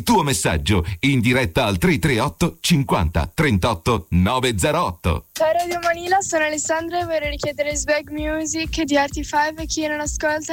tuo messaggio in diretta al 338 50 38 908. Ciao Radio Manila, sono Alessandra e vorrei richiedere Swag Music di Artie 5 e chi non ascolta